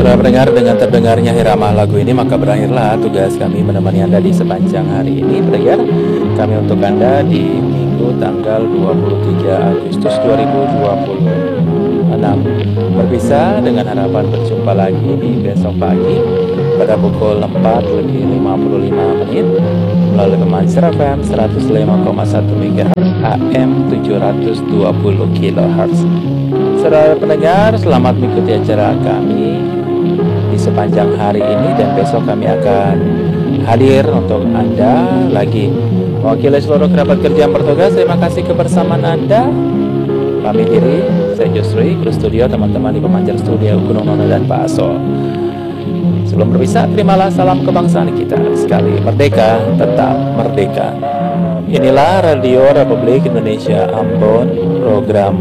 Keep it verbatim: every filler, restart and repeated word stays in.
Saudara pendengar, dengan terdengarnya irama lagu ini maka berakhirlah tugas kami menemani Anda di sepanjang hari ini. Pendengar, kami untuk Anda di Minggu tanggal dua puluh tiga Agustus dua ribu dua puluh enam. Berpisah dengan harapan berjumpa lagi di besok pagi pada pukul empat lebih lima puluh lima menit melalui Pemancar F M seratus lima koma satu megahertz A M tujuh ratus dua puluh kilohertz. Saudara pendengar, selamat mengikuti acara kami di sepanjang hari ini, dan besok kami akan hadir untuk Anda lagi. Mewakili seluruh kerabat kerja yang bertugas, terima kasih kebersamaan Anda. Pamit diri, saya Justri, kru studio, teman-teman di Pemancar Studio Gunung Nono dan Pak Aso. Sebelum berpisah, terimalah salam kebangsaan kita sekali. Merdeka, tetap merdeka. Inilah Radio Republik Indonesia Ambon, program